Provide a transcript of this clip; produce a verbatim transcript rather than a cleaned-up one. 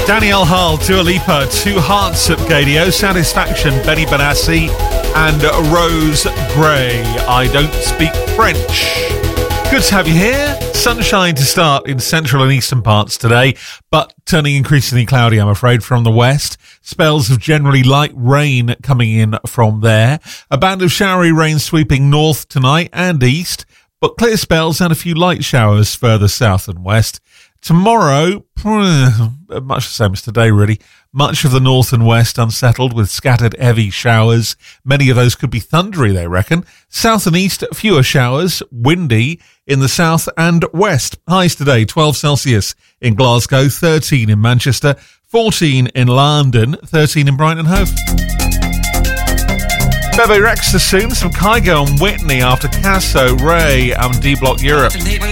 Danielle Hall, Dua Lipa, Two Hearts at Gadio, Satisfaction, Benny Benassi, and Rose Gray, I Don't Speak French. Good to have you here. Sunshine to start in central and eastern parts today, but turning increasingly cloudy, I'm afraid, from the west. Spells of generally light rain coming in from there. A band of showery rain sweeping north tonight and east, but clear spells and a few light showers further south and west. Tomorrow, much the same as today, really. Much of the north and west unsettled with scattered heavy showers. Many of those could be thundery, they reckon. South and east, fewer showers. Windy in the south and west. Highs today, twelve Celsius in Glasgow, thirteen in Manchester, fourteen in London, thirteen in Brighton and Hove. Bebe Rexha soon. Some Kygo and Whitney after Casso, Ray and D-Block Europe.